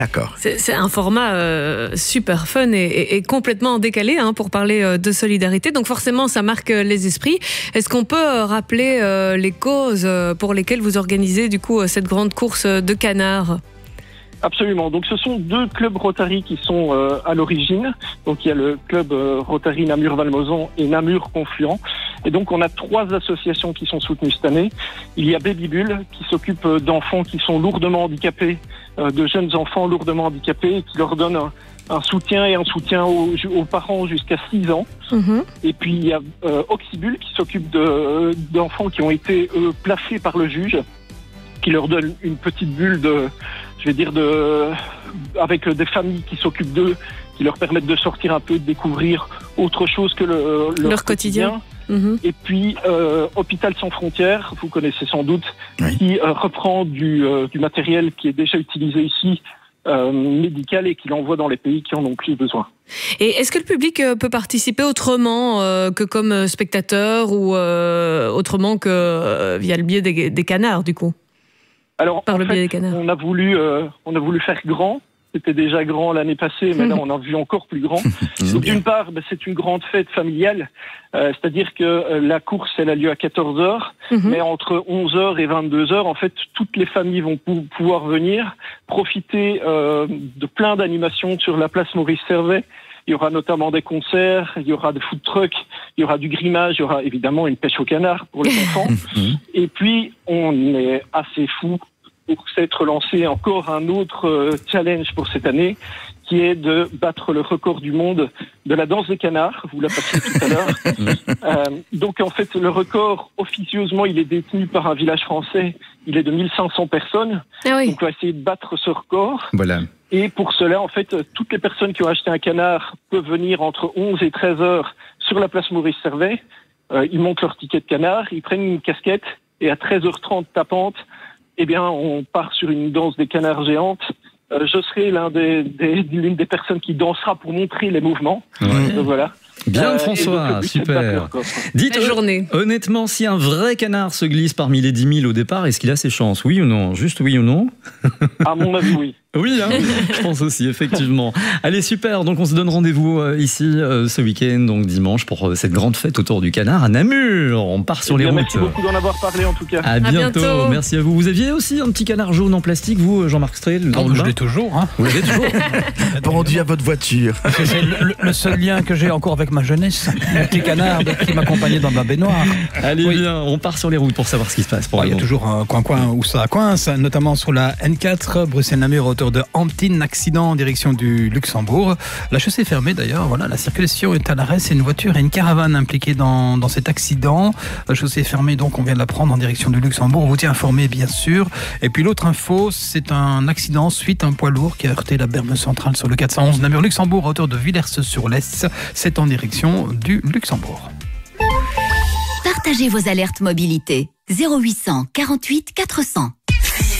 D'accord. C'est un format super fun et complètement décalé pour parler de solidarité. Donc forcément, ça marque les esprits. Est-ce qu'on peut rappeler les causes pour lesquelles vous organisez du coup cette grande course de canards ? Absolument. Donc, ce sont 2 clubs Rotary qui sont à l'origine. Donc, il y a le club Rotary Namur-Valmozan et Namur-Confluent. Et donc, on a 3 associations qui sont soutenues cette année. Il y a Baby Bull qui s'occupe d'enfants qui sont lourdement handicapés, de jeunes enfants lourdement handicapés, et qui leur donne un soutien aux parents jusqu'à 6 ans. Et puis, il y a Oxybul qui s'occupe d'enfants qui ont été placés par le juge, qui leur donne une petite bulle avec des familles qui s'occupent d'eux, qui leur permettent de sortir un peu, de découvrir autre chose que leur quotidien. Et puis, Hôpital Sans Frontières, vous connaissez sans doute, qui reprend du matériel qui est déjà utilisé ici, médical, et qui l'envoie dans les pays qui en ont plus besoin. Et est-ce que le public peut participer autrement que comme spectateur ou autrement que via le biais des canards, du coup ? Alors, on a voulu faire grand. C'était déjà grand l'année passée, mais là, on a vu encore plus grand. Donc, d'une part, c'est une grande fête familiale. C'est-à-dire que la course, elle a lieu à 14h. Mais entre 11h et 22h, en fait, toutes les familles vont pouvoir venir profiter de plein d'animations sur la place Maurice Servet. Il y aura notamment des concerts, il y aura des food trucks, il y aura du grimage, il y aura évidemment une pêche au canard pour les enfants. Et puis, on est assez fou pour s'être lancé encore un autre challenge pour cette année, qui est de battre le record du monde de la danse des canards. Vous l'avez passé tout à l'heure. Donc, en fait, le record, officieusement, il est détenu par un village français. Il est de 1500 personnes. Ah oui. Donc, on va essayer de battre ce record. Voilà. Et pour cela, en fait, toutes les personnes qui ont acheté un canard peuvent venir entre 11 et 13 heures sur la place Maurice Servet. Ils montent leur ticket de canard, ils prennent une casquette, et à 13h30 tapante, eh bien, on part sur une danse des canards géantes. Je serai l'une des personnes qui dansera pour montrer les mouvements. Voilà. Bien, François, super. Dites, honnêtement, si un vrai canard se glisse parmi les 10 000 au départ, est-ce qu'il a ses chances ? Oui ou non ? Juste oui ou non ? À mon avis, oui. Oui, je pense aussi, effectivement. Allez, super. Donc, on se donne rendez-vous ici ce week-end, donc dimanche, pour cette grande fête autour du canard à Namur. On part sur les routes. Merci beaucoup d'en avoir parlé, en tout cas. À bientôt. Merci à vous. Vous aviez aussi un petit canard jaune en plastique, vous, Jean-Marc Strel ? Je l'ai toujours. Vous l'avez toujours. Pendu à votre voiture. C'est le seul lien que j'ai encore avec ma jeunesse. Le petit canard qui m'accompagnait dans ma baignoire. Allez, bien, on part sur les routes pour savoir ce qui se passe. Il y a toujours un coin où ça coince, notamment sur la N4, Bruxelles-Namur, autour de Hamptin, accident en direction du Luxembourg. La chaussée est fermée d'ailleurs, voilà, la circulation est à l'arrêt. C'est une voiture et une caravane impliquées dans cet accident. La chaussée est fermée, donc on vient de la prendre en direction du Luxembourg. On vous tient informé, bien sûr. Et puis l'autre info, c'est un accident suite à un poids lourd qui a heurté la berme centrale sur le 411 Namur-Luxembourg à hauteur de Villers-sur-Lez. C'est en direction du Luxembourg. Partagez vos alertes mobilité. 0800 48 400.